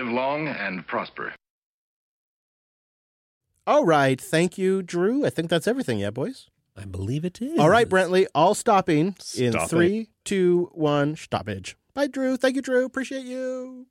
Live long and prosper. All right. Thank you, Drew. I think that's everything. Yeah, boys? I believe it is. All right, Brentley. All stopping in Stop 3, 2, 1, stoppage. Bye, Drew. Thank you, Drew. Appreciate you.